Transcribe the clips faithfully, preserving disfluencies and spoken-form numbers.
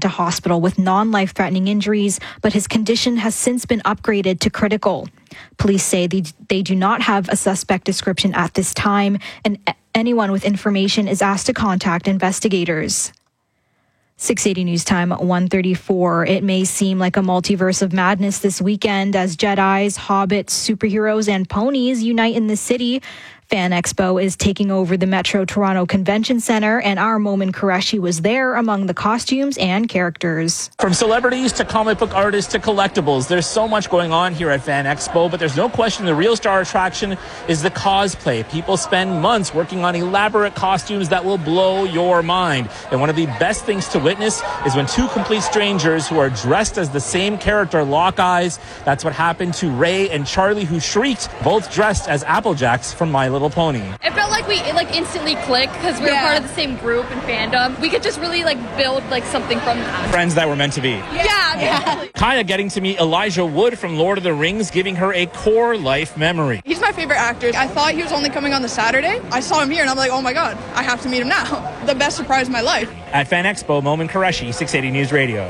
to hospital with non-life-threatening injuries, but his condition has since been upgraded to critical. Police say they, they do not have a suspect description at this time, and anyone with information is asked to contact investigators. six eighty News Time, one thirty-four. It may seem like a multiverse of madness this weekend as Jedis, hobbits, superheroes, and ponies unite in the city. Fan Expo is taking over the Metro Toronto Convention Centre, and our Momin Qureshi was there among the costumes and characters. From celebrities to comic book artists to collectibles, there's so much going on here at Fan Expo, but there's no question the real star attraction is the cosplay. People spend months working on elaborate costumes that will blow your mind. And one of the best things to witness is when two complete strangers who are dressed as the same character lock eyes. That's what happened to Ray and Charlie, who shrieked, both dressed as Applejacks from My Little Pony. It felt like we like instantly clicked because we were yeah. part of the same group and fandom. We could just really like build like something from that. Friends that were meant to be. Yeah. yeah. yeah. Kaya getting to meet Elijah Wood from Lord of the Rings, giving her a core life memory. He's my favorite actor. I thought he was only coming on the Saturday. I saw him here and I'm like, oh my God, I have to meet him now. The best surprise of my life. At Fan Expo, Momin Qureshi, six eighty News Radio.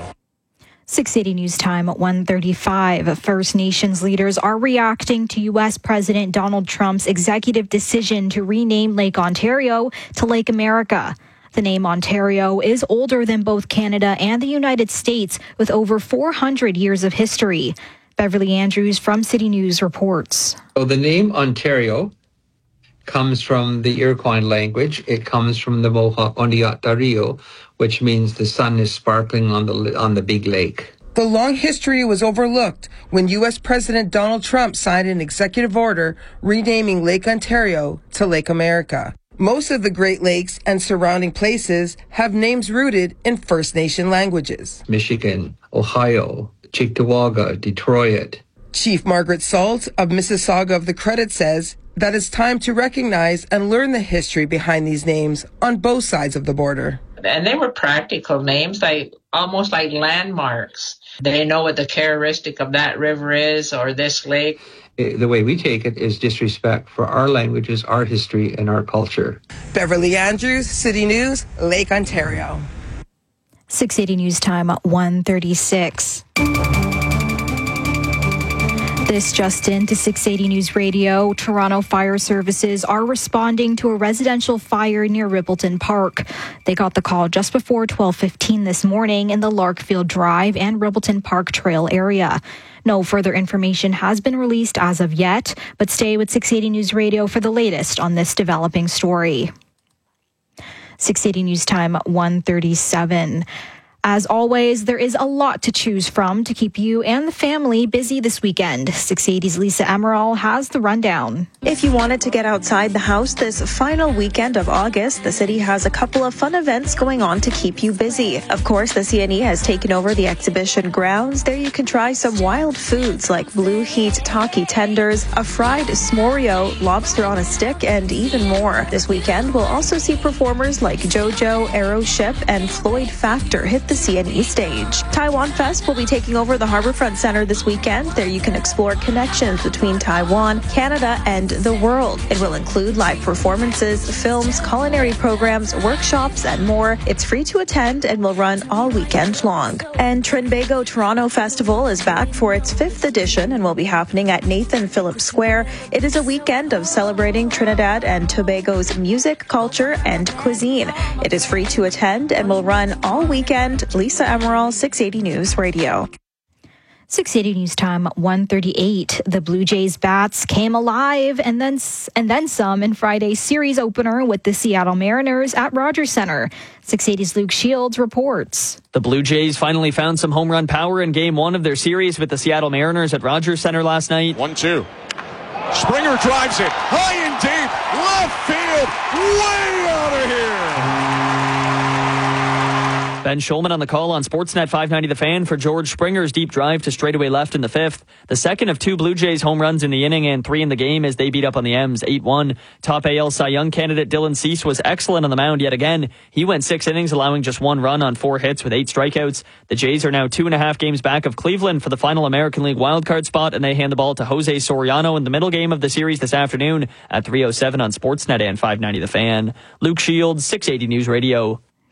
six eighty News Time, one thirty-five. First Nations leaders are reacting to U S President Donald Trump's executive decision to rename Lake Ontario to Lake America. The name Ontario is older than both Canada and the United States, with over four hundred years of history. Beverly Andrews from City News reports. So the name Ontario comes from the Iroquois language. It comes from the Mohawk Oniontario, which means the sun is sparkling on the on the big lake. The long history was overlooked when U S President Donald Trump signed an executive order renaming Lake Ontario to Lake America. Most of the Great Lakes and surrounding places have names rooted in First Nation languages. Michigan, Ohio, Cheektowaga, Detroit. Chief Margaret Salt of Mississauga of the Credit says that it's time to recognize and learn the history behind these names on both sides of the border. And they were practical names, like almost like landmarks. They know what the characteristic of that river is or this lake. The way we take it is disrespect for our languages, our history, and our culture. Beverly Andrews, City News, Lake Ontario. six eighty News Time, one thirty-six. This just in to six eighty News Radio. Toronto Fire Services are responding to a residential fire near Rippleton Park. They got the call just before twelve fifteen this morning in the Larkfield Drive and Rippleton Park Trail area. No further information has been released as of yet, but stay with six eighty News Radio for the latest on this developing story. six eighty News Time, one thirty-seven. As always, there is a lot to choose from to keep you and the family busy this weekend. six eighty's Lisa Emerald has the rundown. If you wanted to get outside the house this final weekend of August, the city has a couple of fun events going on to keep you busy. Of course, the C N E has taken over the exhibition grounds. There you can try some wild foods like Blue Heat Taki tenders, a fried s'morio, lobster on a stick, and even more. This weekend, we'll also see performers like JoJo, Aeroship, and Floyd Factor hit the C N E stage. Taiwan Fest will be taking over the Harbourfront Centre this weekend. There you can explore connections between Taiwan, Canada, and the world. It will include live performances, films, culinary programs, workshops, and more. It's free to attend and will run all weekend long. And Trinbago Toronto Festival is back for its fifth edition and will be happening at Nathan Phillips Square. It is a weekend of celebrating Trinidad and Tobago's music, culture, and cuisine. It is free to attend and will run all weekend. Lisa Emerald, six eighty News Radio. six eighty News Time, one thirty-eight. The Blue Jays bats came alive and then and then some in Friday's series opener with the Seattle Mariners at Rogers Centre. six eighty's Luke Shields reports. The Blue Jays finally found some home run power in game one of their series with the Seattle Mariners at Rogers Centre last night. one two. Springer drives it high and deep, left field, way out of here. Ben Schulman on the call on Sportsnet five ninety The Fan for George Springer's deep drive to straightaway left in the fifth. The second of two Blue Jays home runs in the inning and three in the game as they beat up on the M's eight one. Top A L Cy Young candidate Dylan Cease was excellent on the mound yet again. He went six innings, allowing just one run on four hits with eight strikeouts. The Jays are now two and a half games back of Cleveland for the final American League wildcard spot, and they hand the ball to Jose Soriano in the middle game of the series this afternoon at three oh seven on Sportsnet and five ninety The Fan. Luke Shields, six eighty News Radio.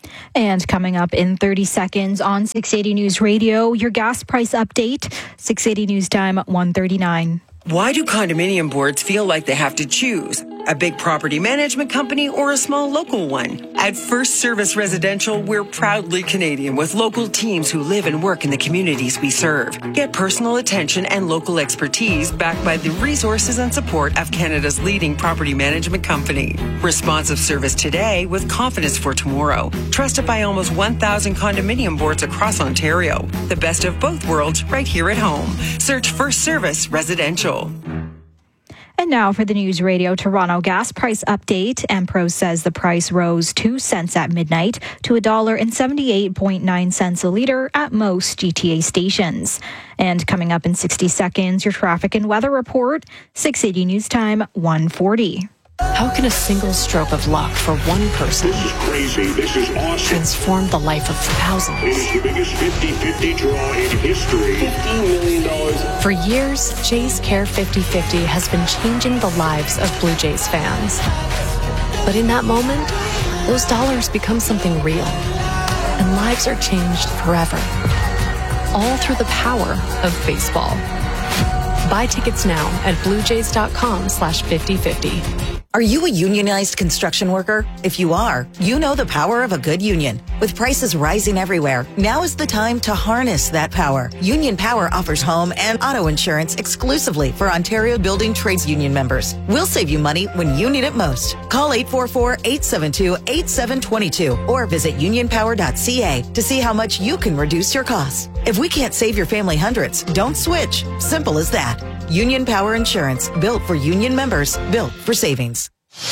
And coming up in thirty seconds on six eighty News Radio, your gas price update, six eighty News Time one thirty-nine. Why do condominium boards feel like they have to choose? A big property management company or a small local one? At First Service Residential, we're proudly Canadian with local teams who live and work in the communities we serve. Get personal attention and local expertise backed by the resources and support of Canada's leading property management company. Responsive service today with confidence for tomorrow. Trusted by almost one thousand condominium boards across Ontario. The best of both worlds right here at home. Search First Service Residential. And now for the News Radio Toronto gas price update. Empro says the price rose two cents at midnight to one dollar and seventy-eight point nine cents a litre at most G T A stations. And coming up in sixty seconds, your traffic and weather report, six eighty News Time one forty. How can a single stroke of luck for one person this is crazy. This is awesome. transform the life of thousands? It is the biggest fifty-fifty draw in history. fifteen million dollars. For years, Jays Care fifty fifty has been changing the lives of Blue Jays fans. But in that moment, those dollars become something real. And lives are changed forever. All through the power of baseball. Buy tickets now at bluejays.com slash 5050. Are you a unionized construction worker? If you are, you know the power of a good union. With prices rising everywhere, now is the time to harness that power. Union Power offers home and auto insurance exclusively for Ontario Building Trades Union members. We'll save you money when you need it most. Call eight four four, eight seven two, eight seven two two or visit union power dot c a to see how much you can reduce your costs. If we can't save your family hundreds, don't switch. Simple as that. Union Power Insurance, built for union members, built for savings.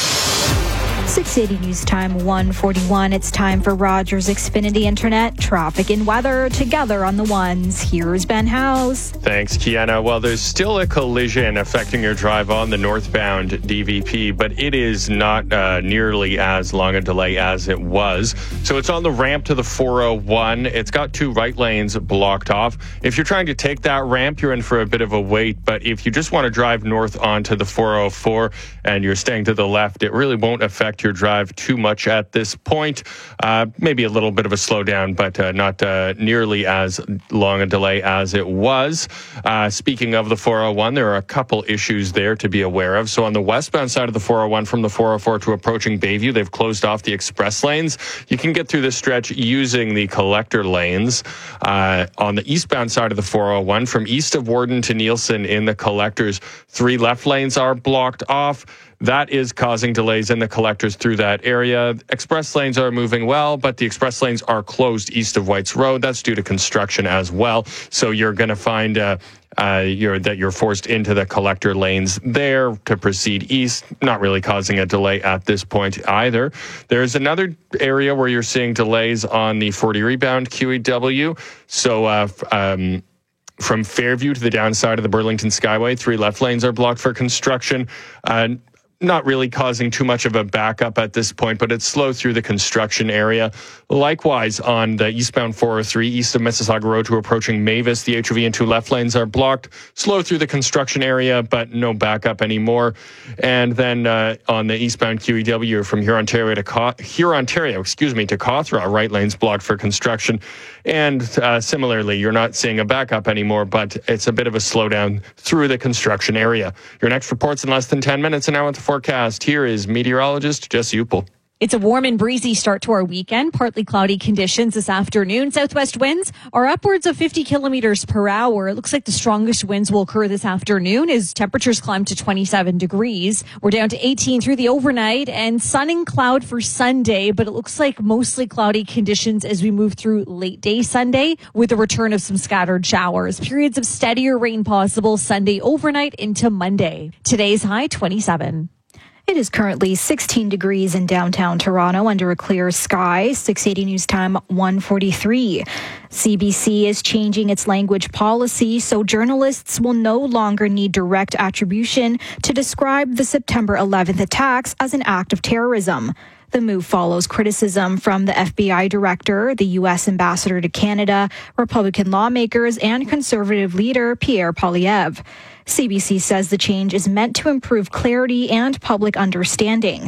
six eighty News Time one forty-one. It's time for Rogers Xfinity Internet, traffic and weather together on the ones. Here's Ben House. Thanks, Kiana. Well, there's still a collision affecting your drive on the northbound D V P, but it is not uh, nearly as long a delay as it was. So it's on the ramp to the four oh one. It's got two right lanes blocked off. If you're trying to take that ramp, you're in for a bit of a wait. But if you just want to drive north onto the four oh four and you're staying to the left, it really won't affect your drive too much at this point. Uh, maybe a little bit of a slowdown, but uh, not uh, nearly as long a delay as it was. Uh, speaking of the four oh one, there are a couple issues there to be aware of. So on the westbound side of the four oh one from the four oh four to approaching Bayview, they've closed off the express lanes. You can get through this stretch using the collector lanes. Uh, on the eastbound side of the four oh one from east of Warden to Nielsen in the collectors, three left lanes are blocked off. That is causing delays in the collectors through that area. Express lanes are moving well, but the express lanes are closed east of Whites Road. That's due to construction as well. So you're going to find uh, uh, you're, that you're forced into the collector lanes there to proceed east, not really causing a delay at this point either. There's another area where you're seeing delays on the forty rebound Q E W. So, uh, um, from Fairview to the downside of the Burlington Skyway, three left lanes are blocked for construction. Uh, Not really causing too much of a backup at this point, but it's slow through the construction area. Likewise, on the eastbound four oh three, east of Mississauga Road to approaching Mavis, the H O V and two left lanes are blocked. Slow through the construction area, but no backup anymore. And then uh, on the eastbound Q E W from Huron, Ontario to Co- Huron, Ontario, excuse me, to Cawthra, right lanes blocked for construction. And uh, similarly, you're not seeing a backup anymore, but it's a bit of a slowdown through the construction area. Your next report's in less than ten minutes, and now with the forecast, here is meteorologist Jess Upel. It's a warm and breezy start to our weekend. Partly cloudy conditions this afternoon. Southwest winds are upwards of fifty kilometers per hour. It looks like the strongest winds will occur this afternoon as temperatures climb to twenty-seven degrees. We're down to eighteen through the overnight and sun and cloud for Sunday, but it looks like mostly cloudy conditions as we move through late day Sunday with the return of some scattered showers. Periods of steadier rain possible Sunday overnight into Monday. Today's high twenty-seven. It is currently sixteen degrees in downtown Toronto under a clear sky. six eighty News Time one forty-three. C B C is changing its language policy so journalists will no longer need direct attribution to describe the September eleventh attacks as an act of terrorism. The move follows criticism from the F B I director, the U S ambassador to Canada, Republican lawmakers, and conservative leader Pierre Poilievre. C B C says the change is meant to improve clarity and public understanding.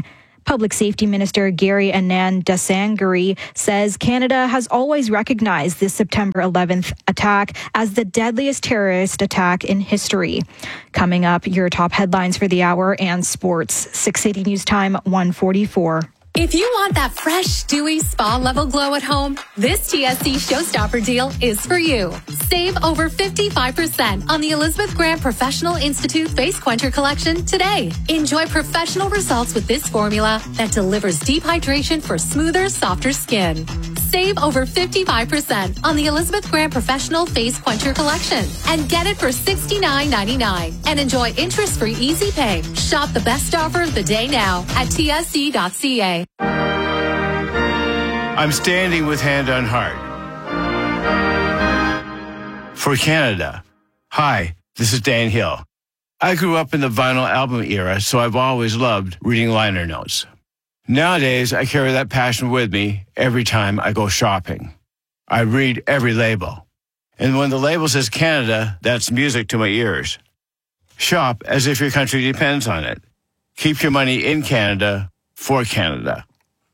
Public Safety Minister Gary Anand Dasangari says Canada has always recognized the September eleventh attack as the deadliest terrorist attack in history. Coming up, your top headlines for the hour and sports. six eighty News Time, one forty-four. If you want that fresh, dewy, spa-level glow at home, this T S C Showstopper deal is for you. Save over fifty-five percent on the Elizabeth Grant Professional Institute Face Quencher Collection today. Enjoy professional results with this formula that delivers deep hydration for smoother, softer skin. Save over fifty-five percent on the Elizabeth Grant Professional Face Quencher Collection and get it for sixty-nine ninety-nine. And enjoy interest-free easy pay. Shop the best offer of the day now at T S C dot C A. I'm standing with Hand on Heart for Canada. Hi, this is Dan Hill. I grew up in the vinyl album era, so I've always loved reading liner notes. Nowadays, I carry that passion with me every time I go shopping. I read every label. And when the label says Canada, that's music to my ears. Shop as if your country depends on it. Keep your money in Canada for Canada.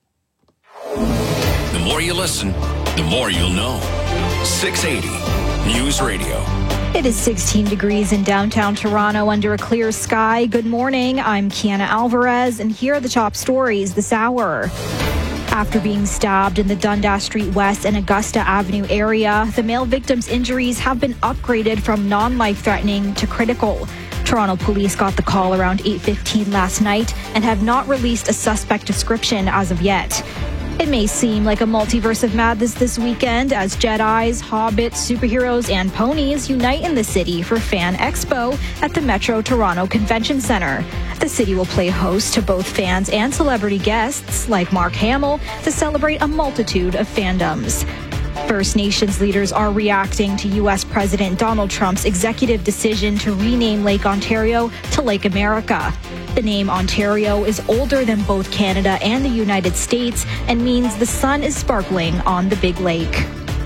The more you listen, the more you'll know. six eighty News Radio. It is sixteen degrees in downtown Toronto under a clear sky. Good morning. I'm Kiana Alvarez, and here are the top stories this hour. After being stabbed in the Dundas Street West and Augusta Avenue area, the male victim's injuries have been upgraded from non-life-threatening to critical. Toronto police got the call around eight fifteen last night and have not released a suspect description as of yet. It may seem like a multiverse of madness this weekend as Jedis, Hobbits, superheroes, and ponies unite in the city for Fan Expo at the Metro Toronto Convention Centre. The city will play host to both fans and celebrity guests like Mark Hamill to celebrate a multitude of fandoms. First Nations leaders are reacting to U S President Donald Trump's executive decision to rename Lake Ontario to Lake America. The name Ontario is older than both Canada and the United States and means the sun is sparkling on the Big Lake.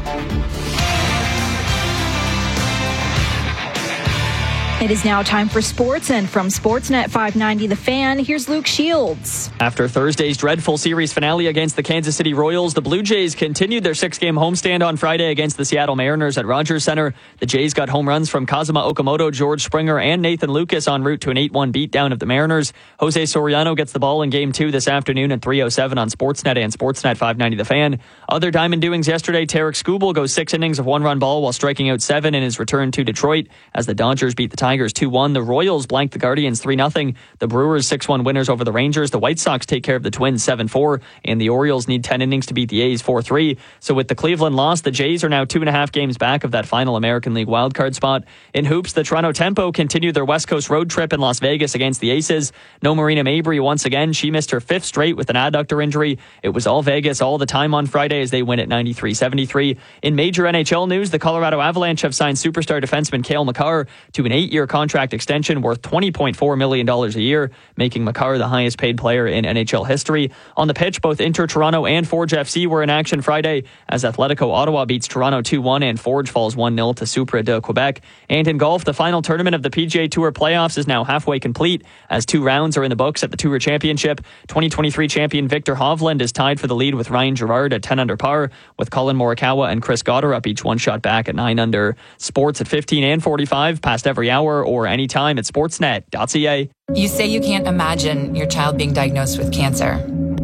It is now time for sports, and from Sportsnet five ninety The Fan, here's Luke Shields. After Thursday's dreadful series finale against the Kansas City Royals, the Blue Jays continued their six-game homestand on Friday against the Seattle Mariners at Rogers Center. The Jays got home runs from Kazuma Okamoto, George Springer, and Nathan Lucas en route to an eight one beatdown of the Mariners. Jose Soriano gets the ball in Game two this afternoon at three oh seven on Sportsnet and Sportsnet five ninety The Fan. Other Diamond doings yesterday, Tarek Skubal goes six innings of one-run ball while striking out seven in his return to Detroit as the Dodgers beat the Tigers two one. The Royals blanked the Guardians three nothing. The Brewers six one winners over the Rangers. The White Sox take care of the Twins seven four. And the Orioles need ten innings to beat the A's four three. So with the Cleveland loss, the Jays are now two and a half games back of that final American League wildcard spot. In hoops, the Toronto Tempo continued their West Coast road trip in Las Vegas against the Aces. No Marina Mabry once again. She missed her fifth straight with an adductor injury. It was all Vegas all the time on Friday as they win at ninety-three seventy-three. In major N H L news, the Colorado Avalanche have signed superstar defenseman Cale Makar to an eight-year contract extension worth twenty point four million dollars a year, making Makar the highest paid player in N H L history. On the pitch, both Inter Toronto and Forge F C were in action Friday as Atletico Ottawa beats Toronto two one and Forge falls one nil to Supra de Quebec. And in golf, the final tournament of the P G A Tour playoffs is now halfway complete as two rounds are in the books at the Tour Championship. twenty twenty-three champion Victor Hovland is tied for the lead with Ryan Gerard at ten under par, with Colin Morikawa and Chris Gotterup each one shot back at nine under. Sports at fifteen and forty-five, past every hour or anytime at sportsnet dot c a. You say you can't imagine your child being diagnosed with cancer,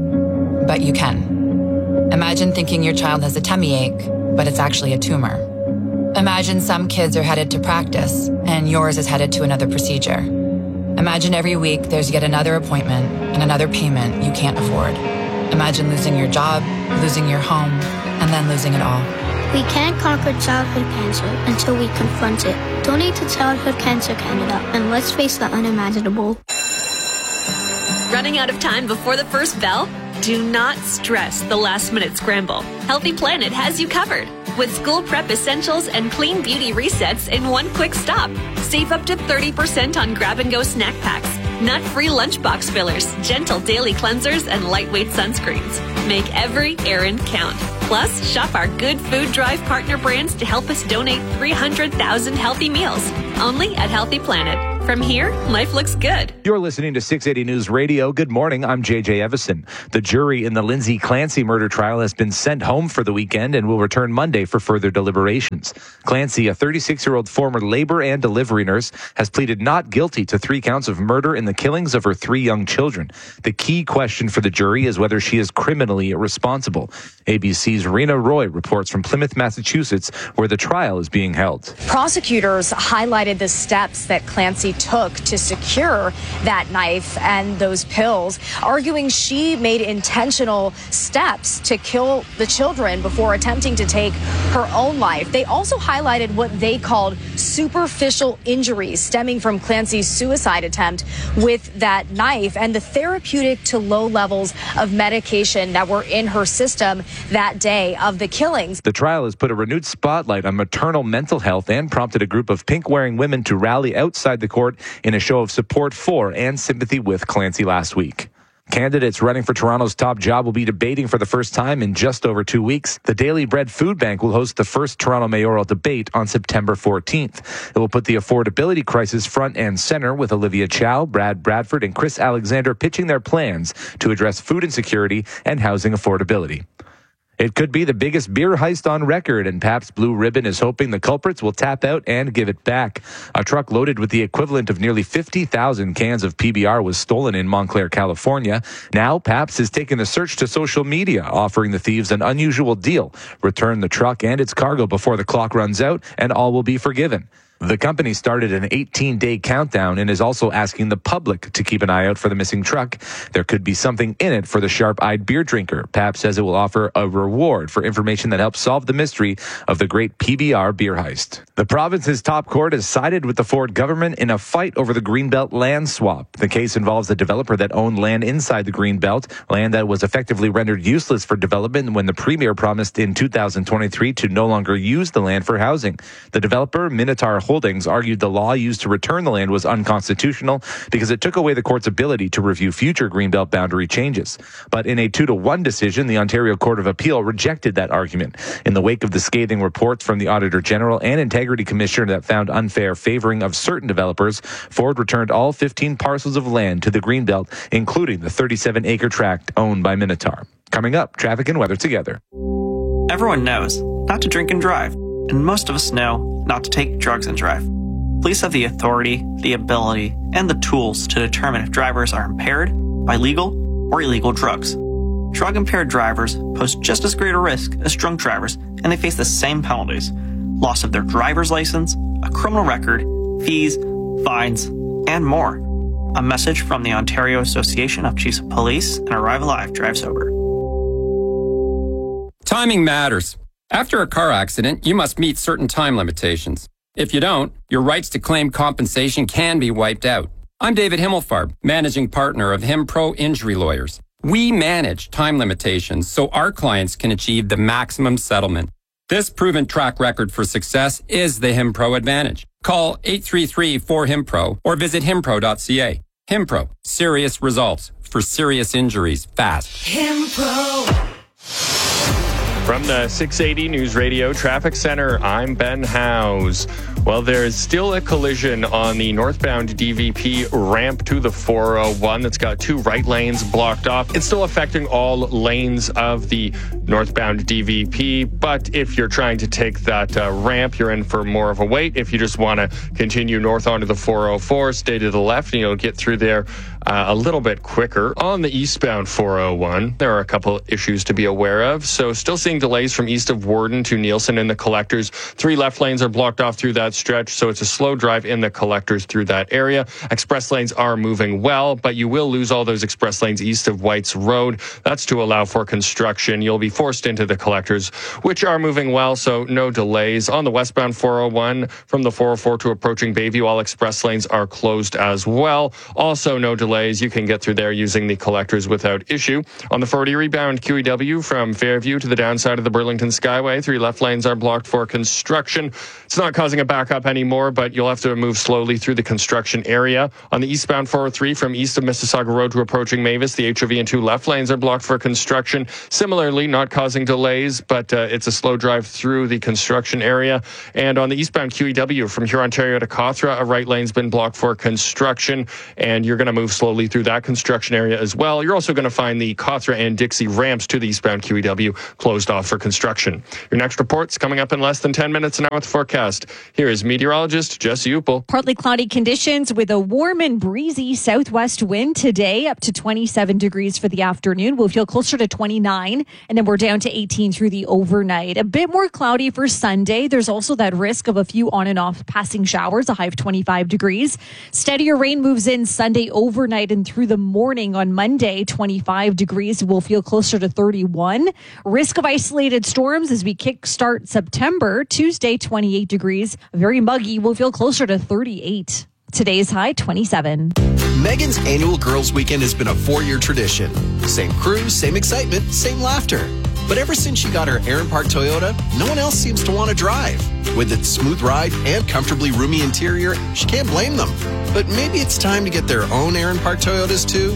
but you can. Imagine thinking your child has a tummy ache, but it's actually a tumor. Imagine some kids are headed to practice, and yours is headed to another procedure. Imagine every week there's yet another appointment and another payment you can't afford. Imagine losing your job, losing your home, and then losing it all. We can't conquer childhood cancer until we confront it. Donate to Childhood Cancer Canada, and let's face the unimaginable. Running out of time before the first bell? Do not stress the last-minute scramble. Healthy Planet has you covered with school prep essentials and clean beauty resets in one quick stop. Save up to thirty percent on grab-and-go snack packs, nut-free lunchbox fillers, gentle daily cleansers, and lightweight sunscreens. Make every errand count. Plus, shop our Good Food Drive partner brands to help us donate three hundred thousand healthy meals. Only at Healthy Planet. From here, life looks good. You're listening to six eighty News Radio. Good morning. I'm J J Evison. The jury in the Lindsay Clancy murder trial has been sent home for the weekend and will return Monday for further deliberations. Clancy, a thirty-six-year-old former labor and delivery nurse, has pleaded not guilty to three counts of murder in the killings of her three young children. The key question for the jury is whether she is criminally responsible. A B C's Rena Roy reports from Plymouth, Massachusetts, where the trial is being held. Prosecutors highlighted the steps that Clancy took to secure that knife and those pills, arguing she made intentional steps to kill the children before attempting to take her own life. They also highlighted what they called superficial injuries stemming from Clancy's suicide attempt with that knife and the therapeutic to low levels of medication that were in her system that day of the killings. The trial has put a renewed spotlight on maternal mental health and prompted a group of pink-wearing women to rally outside the court in a show of support for and sympathy with Clancy last week. Candidates running for Toronto's top job will be debating for the first time in just over two weeks. The Daily Bread Food Bank will host the first Toronto mayoral debate on September fourteenth. It will put the affordability crisis front and center with Olivia Chow, Brad Bradford, and Chris Alexander pitching their plans to address food insecurity and housing affordability. It could be the biggest beer heist on record, and Pabst Blue Ribbon is hoping the culprits will tap out and give it back. A truck loaded with the equivalent of nearly fifty thousand cans of P B R was stolen in Montclair, California. Now, Pabst has taken the search to social media, offering the thieves an unusual deal. Return the truck and its cargo before the clock runs out, and all will be forgiven. The company started an eighteen-day countdown and is also asking the public to keep an eye out for the missing truck. There could be something in it for the sharp-eyed beer drinker. Pabst says it will offer a reward for information that helps solve the mystery of the great P B R beer heist. The province's top court has sided with the Ford government in a fight over the Greenbelt land swap. The case involves a developer that owned land inside the Greenbelt, land that was effectively rendered useless for development when the premier promised in two thousand twenty-three to no longer use the land for housing. The developer, Minotaur Holdings, argued the law used to return the land was unconstitutional because it took away the court's ability to review future Greenbelt boundary changes. But in a two to one decision, the Ontario Court of Appeal rejected that argument. In the wake of the scathing reports from the Auditor General and Integrity Commissioner that found unfair favoring of certain developers, Ford returned all fifteen parcels of land to the Greenbelt, including the thirty-seven acre tract owned by Minotaur. Coming up, traffic and weather together. Everyone knows not to drink and drive, and most of us know not to take drugs and drive. Police have the authority, the ability, and the tools to determine if drivers are impaired by legal or illegal drugs. Drug-impaired drivers pose just as great a risk as drunk drivers, and they face the same penalties: loss of their driver's license, a criminal record, fees, fines, and more. A message from the Ontario Association of Chiefs of Police and Arrive Alive Drive Sober. Timing matters. After a car accident, you must meet certain time limitations. If you don't, your rights to claim compensation can be wiped out. I'm David Himmelfarb, managing partner of HimPro Injury Lawyers. We manage time limitations so our clients can achieve the maximum settlement. This proven track record for success is the HimPro advantage. Call eight three three four HimPro or visit himpro dot c a. HimPro, serious results for serious injuries fast. HimPro. From the six eighty News Radio Traffic Center, I'm Ben Howes. Well, there's still a collision on the northbound D V P ramp to the four oh one that's got two right lanes blocked off. It's still affecting all lanes of the northbound D V P, but if you're trying to take that uh, ramp, you're in for more of a wait. If you just want to continue north onto the four oh four, stay to the left and you'll get through there uh, a little bit quicker. On the eastbound four oh one, there are a couple issues to be aware of. So still seeing delays from east of Warden to Nielsen in the collectors. Three left lanes are blocked off through that stretch, so it's a slow drive in the collectors through that area. Express lanes are moving well, but you will lose all those express lanes east of White's Road. That's to allow for construction. You'll be forced into the collectors, which are moving well, so no delays. On the westbound four oh one, from the four oh four to approaching Bayview, all express lanes are closed as well. Also no delays. You can get through there using the collectors without issue. On the forty rebound Q E W from Fairview to the downside of the Burlington Skyway, three left lanes are blocked for construction. It's not causing a back back up anymore, but you'll have to move slowly through the construction area. On the eastbound four oh three from east of Mississauga Road to approaching Mavis, the H O V and two left lanes are blocked for construction. Similarly, not causing delays, but uh, it's a slow drive through the construction area. And on the eastbound Q E W from Hurontario to Cawthra, a right lane's been blocked for construction, and you're going to move slowly through that construction area as well. You're also going to find the Cawthra and Dixie ramps to the eastbound Q E W closed off for construction. Your next report's coming up in less than ten minutes now with the forecast. Here is meteorologist Jesse Upel. Partly cloudy conditions with a warm and breezy southwest wind today, up to twenty-seven degrees for the afternoon. We'll feel closer to twenty-nine, and then we're down to eighteen through the overnight. A bit more cloudy for Sunday. There's also that risk of a few on and off passing showers, a high of twenty-five degrees. Steadier rain moves in Sunday overnight and through the morning on Monday, twenty-five degrees. We'll feel closer to thirty-one. Risk of isolated storms as we kickstart September. Tuesday, twenty-eight degrees. Very muggy. We'll feel closer to thirty-eight. Today's high, twenty-seven. Megan's annual Girls Weekend has been a four-year tradition. Same crew, same excitement, same laughter. But ever since she got her Aaron Park Toyota, no one else seems to want to drive. With its smooth ride and comfortably roomy interior, she can't blame them. But maybe it's time to get their own Aaron Park Toyotas too.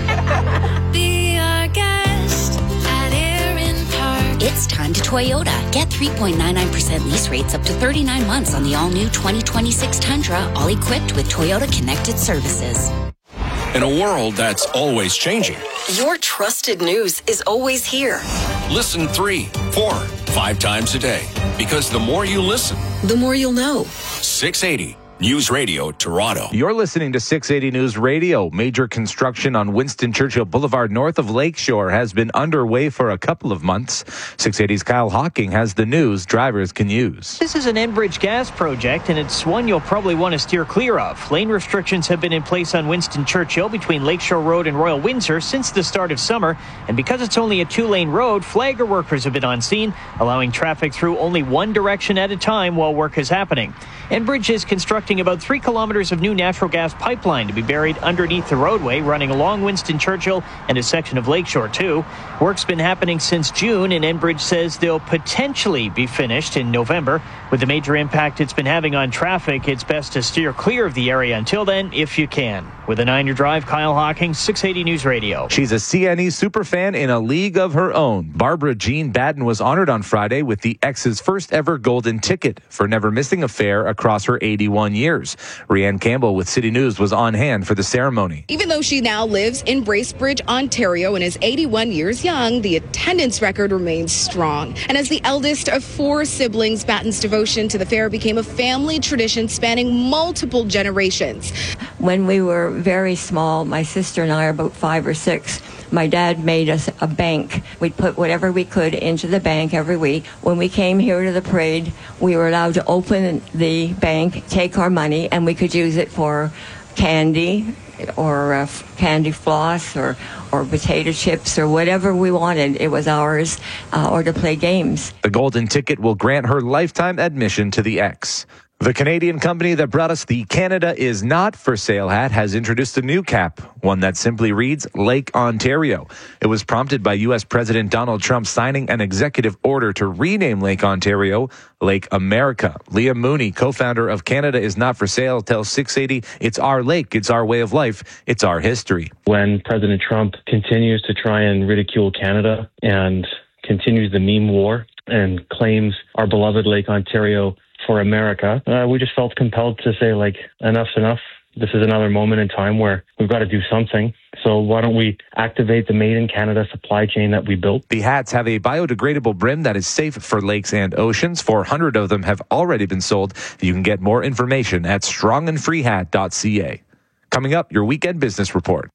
Be our guest at Aaron Park. It's time to Toyota. Get three point nine nine percent lease rates up to thirty-nine months on the all-new twenty twenty-six Tundra, all equipped with Toyota Connected Services. In a world that's always changing, your trusted news is always here. Listen three, four, five times a day. Because the more you listen, the more you'll know. six eighty News Radio, Toronto. You're listening to six eighty News Radio. Major construction on Winston Churchill Boulevard north of Lakeshore has been underway for a couple of months. six eighty's Kyle Hawking has the news drivers can use. This is an Enbridge gas project, and it's one you'll probably want to steer clear of. Lane restrictions have been in place on Winston Churchill between Lakeshore Road and Royal Windsor since the start of summer. And because it's only a two-lane road, flagger workers have been on scene, allowing traffic through only one direction at a time while work is happening. Enbridge is constructing about three kilometers of new natural gas pipeline to be buried underneath the roadway running along Winston Churchill and a section of Lakeshore too. Work's been happening since June, and Enbridge says they'll potentially be finished in November. With the major impact it's been having on traffic, it's best to steer clear of the area until then if you can. With a nine-year drive, Kyle Hawking, six eighty News Radio. She's a C N E superfan in a league of her own. Barbara Jean Batten was honored on Friday with the X's first ever golden ticket for never missing a fair across her eighty-one years. Rianne Campbell with City News was on hand for the ceremony. Even though she now lives in Bracebridge, Ontario, and is eighty-one years young, the attendance record remains strong. And as the eldest of four siblings, Batten's devotion to the fair became a family tradition spanning multiple generations. When we were very small, my sister and I are about five or six, my dad made us a bank. We'd put whatever we could into the bank every week. When we came here to the parade, we were allowed to open the bank, take our money, and we could use it for candy or uh, candy floss or, or potato chips or whatever we wanted. It was ours, uh, or to play games. The golden ticket will grant her lifetime admission to the X. The Canadian company that brought us the Canada is Not for Sale hat has introduced a new cap, one that simply reads Lake Ontario. It was prompted by U S President Donald Trump signing an executive order to rename Lake Ontario Lake America. Liam Mooney, co-founder of Canada is Not for Sale, tells six eighty, it's our lake, it's our way of life, it's our history. When President Trump continues to try and ridicule Canada and continues the meme war and claims our beloved Lake Ontario for America, uh, we just felt compelled to say, like, enough's enough. This is another moment in time where we've got to do something. So why don't we activate the Made in Canada supply chain that we built? The hats have a biodegradable brim that is safe for lakes and oceans. four hundred of them have already been sold. You can get more information at strong and free hat dot c a. Coming up, your weekend business report.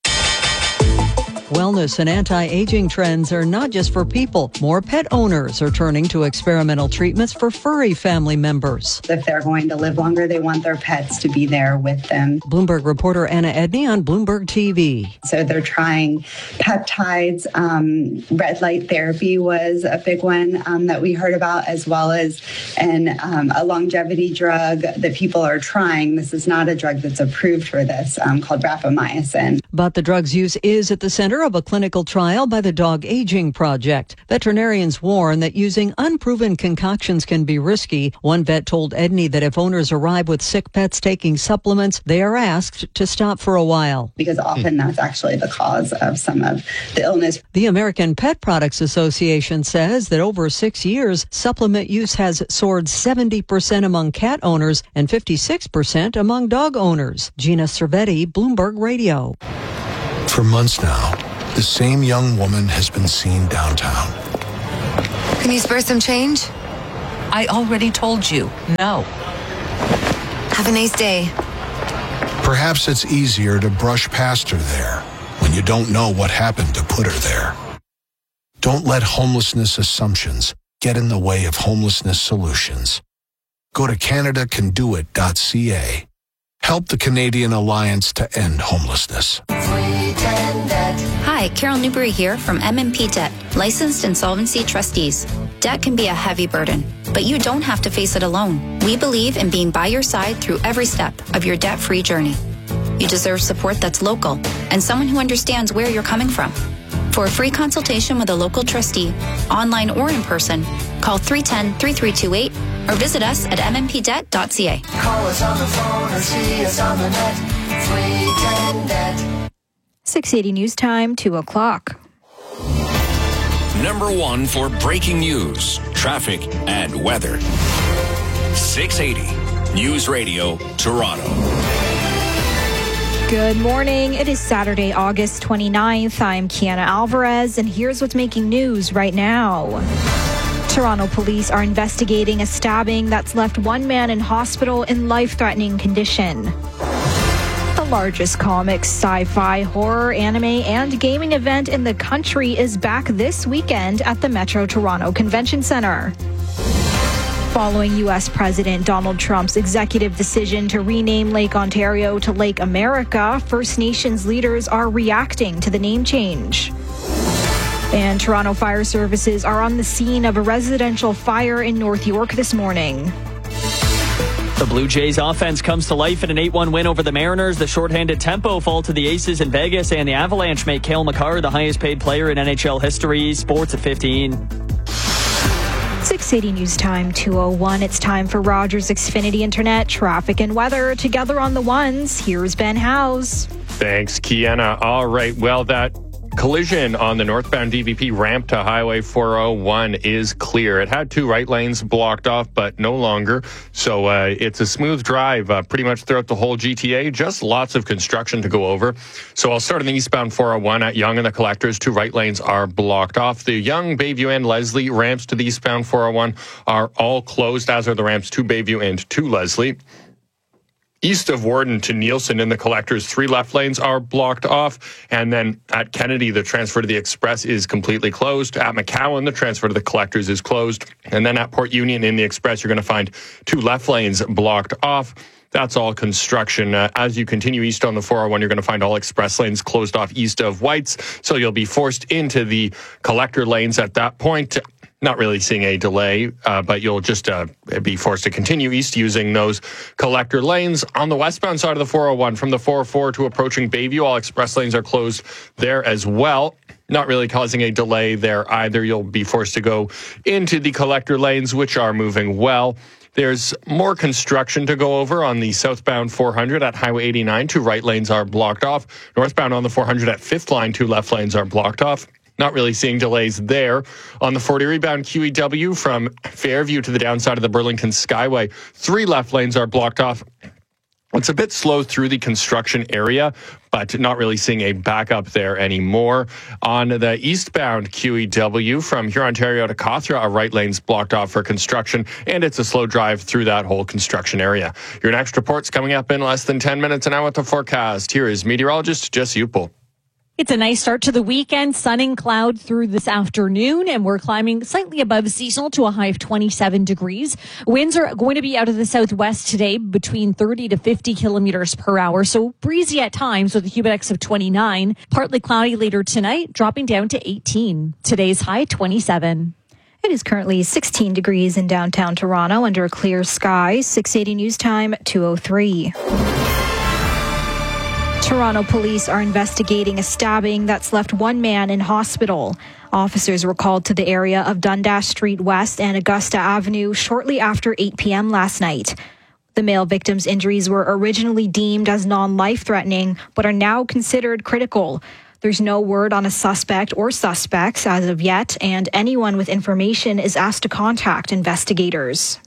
Wellness and anti-aging trends are not just for people. More pet owners are turning to experimental treatments for furry family members. If they're going to live longer, they want their pets to be there with them. Bloomberg reporter Anna Edney on Bloomberg T V. So they're trying peptides. Um, red light therapy was a big one um, that we heard about, as well as an, um, a longevity drug that people are trying. This is not a drug that's approved for this, um, called rapamycin. But the drug's use is at the center co-founder of a clinical trial by the Dog Aging Project. Veterinarians warn that using unproven concoctions can be risky. One vet told Edney that if owners arrive with sick pets taking supplements, they are asked to stop for a while. Because often that's actually the cause of some of the illness. The American Pet Products Association says that over six years, supplement use has soared seventy percent among cat owners and fifty-six percent among dog owners. Gina Cervetti, Bloomberg Radio. For months now, the same young woman has been seen downtown. Can you spare some change? I already told you, no. Have a nice day. Perhaps it's easier to brush past her there when you don't know what happened to put her there. Don't let homelessness assumptions get in the way of homelessness solutions. Go to Canada Can Do It dot C A. Help the Canadian Alliance to End Homelessness. Hi, Carol Newberry here from M and P Debt, licensed insolvency trustees. Debt can be a heavy burden, but you don't have to face it alone. We believe in being by your side through every step of your debt-free journey. You deserve support that's local and someone who understands where you're coming from. For a free consultation with a local trustee, online or in person, call three one zero, three three two eight or visit us at M M P debt dot C A. Call us on the phone or see us on the net. three ten debt. six eighty News Time, two o'clock. Number one for breaking news, traffic, and weather. six eighty News Radio, Toronto. Good morning. It is Saturday, August twenty-ninth. I'm Kiana Alvarez, and here's what's making news right now. Toronto police are investigating a stabbing that's left one man in hospital in life-threatening condition. The largest comics, sci-fi, horror, anime, and gaming event in the country is back this weekend at the Metro Toronto Convention Centre. Following U S President Donald Trump's executive decision to rename Lake Ontario to Lake America, First Nations leaders are reacting to the name change. And Toronto Fire Services are on the scene of a residential fire in North York this morning. The Blue Jays offense comes to life in an eight one win over the Mariners. The shorthanded tempo fall to the Aces in Vegas, and the Avalanche make Cale Makar the highest paid player in N H L history. Sports at fifteen. six eighty News Time, two oh one. It's time for Rogers Xfinity Internet, traffic and weather. Together on the ones, here's Ben Howes. Thanks, Kiana. All right, well, that collision on the northbound D V P ramp to Highway four oh one is clear. It had two right lanes blocked off, but no longer. So uh, it's a smooth drive uh, pretty much throughout the whole G T A. Just lots of construction to go over. So I'll start on the eastbound four oh one at Yonge and the Collectors. Two right lanes are blocked off. The Yonge, Bayview, and Leslie ramps to the eastbound four oh one are all closed, as are the ramps to Bayview and to Leslie. East of Warden to Nielsen in the Collectors, three left lanes are blocked off. And then at Kennedy, the transfer to the Express is completely closed. At McCowan, the transfer to the Collectors is closed. And then at Port Union in the Express, you're going to find two left lanes blocked off. That's all construction. Uh, as you continue east on the four oh one, you're going to find all express lanes closed off east of White's. So you'll be forced into the collector lanes at that point. Not really seeing a delay, uh, but you'll just uh, be forced to continue east using those collector lanes. On the westbound side of the four oh one, from the four oh four to approaching Bayview, all express lanes are closed there as well. Not really causing a delay there either. You'll be forced to go into the collector lanes, which are moving well. There's more construction to go over on the southbound four hundred at Highway eighty-nine. Two right lanes are blocked off. Northbound on the four hundred at Fifth Line, two left lanes are blocked off. Not really seeing delays there. On the forty rebound Q E W from Fairview to the downside of the Burlington Skyway, three left lanes are blocked off. It's a bit slow through the construction area, but not really seeing a backup there anymore. On the eastbound Q E W from Hurontario to Cawthra, a right lane's blocked off for construction, and it's a slow drive through that whole construction area. Your next report's coming up in less than ten minutes, and now with the forecast, here is meteorologist Jess Upel. It's a nice start to the weekend. Sun and cloud through this afternoon, and we're climbing slightly above seasonal to a high of twenty-seven degrees. Winds are going to be out of the southwest today between thirty to fifty kilometers per hour, so breezy at times with a humid index of twenty-nine. Partly cloudy later tonight, dropping down to eighteen. Today's high, twenty-seven. It is currently sixteen degrees in downtown Toronto under a clear sky. six eighty News Time, two oh three. Toronto police are investigating a stabbing that's left one man in hospital. Officers were called to the area of Dundas Street West and Augusta Avenue shortly after eight p.m. last night. The male victim's injuries were originally deemed as non-life-threatening, but are now considered critical. There's no word on a suspect or suspects as of yet, and anyone with information is asked to contact investigators.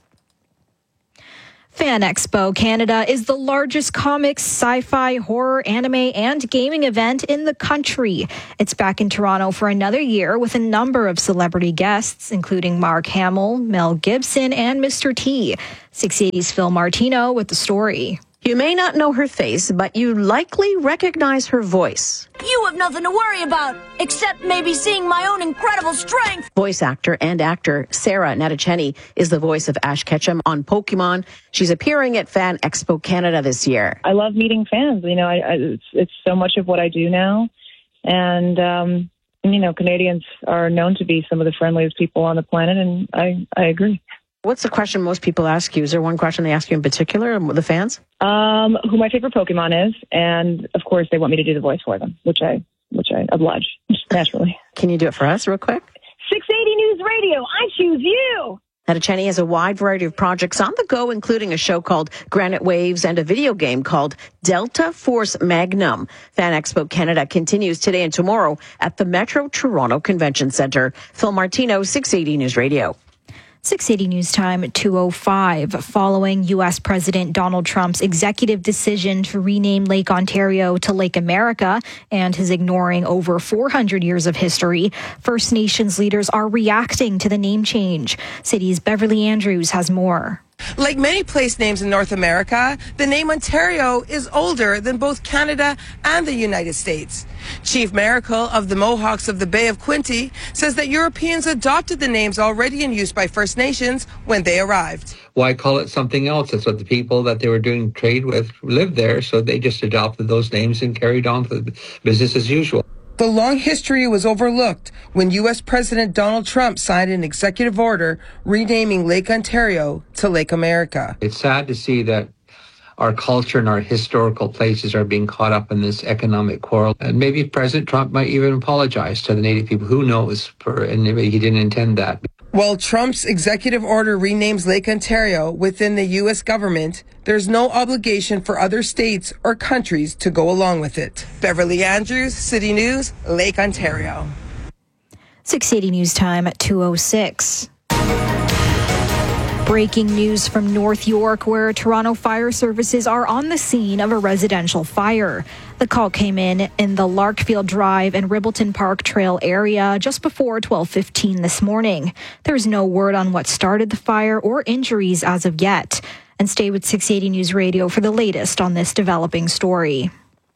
Fan Expo Canada is the largest comics, sci-fi, horror, anime, and gaming event in the country. It's back in Toronto for another year with a number of celebrity guests, including Mark Hamill, Mel Gibson, and Mister T. six eighty's Phil Martino with the story. You may not know her face, but you likely recognize her voice. You have nothing to worry about, except maybe seeing my own incredible strength. Voice actor and actor Sarah Natacheni is the voice of Ash Ketchum on Pokemon. She's appearing at Fan Expo Canada this year. I love meeting fans. You know, I, I, it's, it's so much of what I do now. And, um, you know, Canadians are known to be some of the friendliest people on the planet, and I, I agree. What's the question most people ask you? Is there one question they ask you in particular, the fans? Um, who my favorite Pokemon is, and of course they want me to do the voice for them, which I which I oblige, naturally. Can you do it for us real quick? six eighty News Radio, I choose you! Natacheni has a wide variety of projects on the go, including a show called Granite Waves and a video game called Delta Force Magnum. Fan Expo Canada continues today and tomorrow at the Metro Toronto Convention Centre. Phil Martino, six eighty News Radio. six eighty News Time at two oh five. Following U S President Donald Trump's executive decision to rename Lake Ontario to Lake America and his ignoring over four hundred years of history, First Nations leaders are reacting to the name change. City's Beverly Andrews has more. Like many place names in North America, the name Ontario is older than both Canada and the United States. Chief Miracle of the Mohawks of the Bay of Quinte says that Europeans adopted the names already in use by First Nations when they arrived. Why call it something else? That's what the people that they were doing trade with lived there, so they just adopted those names and carried on with business as usual. The long history was overlooked when U S President Donald Trump signed an executive order renaming Lake Ontario to Lake America. It's sad to see that our culture and our historical places are being caught up in this economic quarrel. And maybe President Trump might even apologize to the Native people. Who knows? For, and maybe he didn't intend that. While Trump's executive order renames Lake Ontario within the U S government, there's no obligation for other states or countries to go along with it. Beverly Andrews, City News, Lake Ontario. six eighty News Time at two oh six. Breaking news from North York, where Toronto Fire Services are on the scene of a residential fire. The call came in in the Larkfield Drive and Ribbleton Park Trail area just before twelve fifteen this morning. There's no word on what started the fire or injuries as of yet. And stay with six eighty News Radio for the latest on this developing story.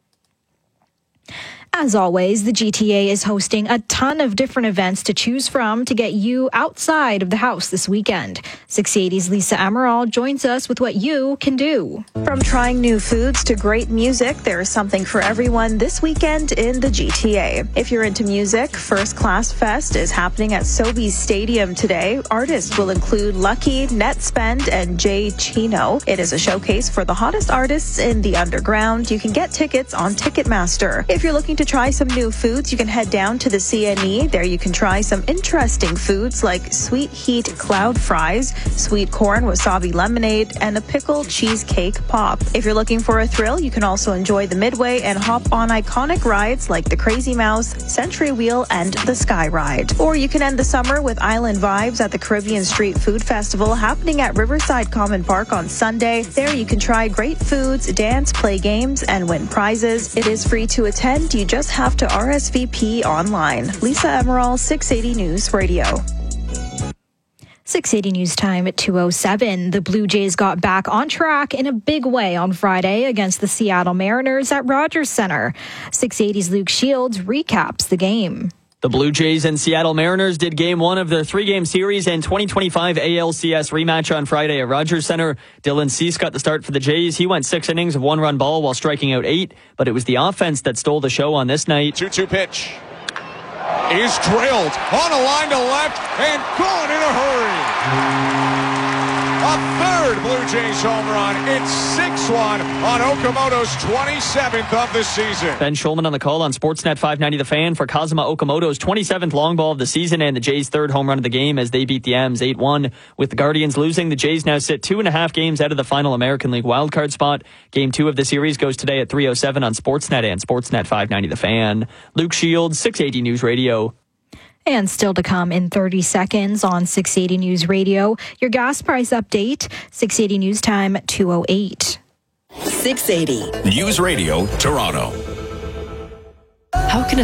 As always, the G T A is hosting a ton of different events to choose from to get you outside of the house this weekend. six eighty's Lisa Emerald joins us with what you can do. From trying new foods to great music, there is something for everyone this weekend in the G T A. If you're into music, First Class Fest is happening at Sobeys Stadium today. Artists will include Lucky, Netspend, and Jay Chino. It is a showcase for the hottest artists in the underground. You can get tickets on Ticketmaster. If you're looking to try some new foods, you can head down to the C N E. There you can try some interesting foods like sweet heat cloud fries, sweet corn wasabi lemonade, and a pickled cheesecake pop. If you're looking for a thrill, you can also enjoy the Midway and hop on iconic rides like the Crazy Mouse, Century Wheel, and the Sky Ride. Or you can end the summer with island vibes at the Caribbean Street Food Festival happening at Riverside Common Park on Sunday. There you can try great foods, dance, play games, and win prizes. It is free to attend. You just have to R S V P online. Lisa Emerald, six eighty News Radio. six eighty News Time at two oh seven. The Blue Jays got back on track in a big way on Friday against the Seattle Mariners at Rogers Centre. six eighty's Luke Shields recaps the game. The Blue Jays and Seattle Mariners did game one of their three-game series and twenty twenty-five A L C S rematch on Friday at Rogers Centre. Dylan Cease got the start for the Jays. He went six innings of one-run ball while striking out eight, but it was the offense that stole the show on this night. two two pitch is drilled on a line to left and gone in a hurry. A third Blue Jays home run. It's six one on Okamoto's twenty-seventh of the season. Ben Schulman on the call on Sportsnet five ninety The Fan for Kazuma Okamoto's twenty-seventh long ball of the season and the Jays' third home run of the game as they beat the M's eight one. With the Guardians losing, the Jays now sit two and a half games out of the final American League wildcard spot. Game two of the series goes today at three oh seven on Sportsnet and Sportsnet five ninety The Fan. Luke Shields, six eighty News Radio. And still to come in thirty seconds on six eighty News Radio, your gas price update, six eighty News Time, two oh eight. six eighty News Radio, Toronto. How can a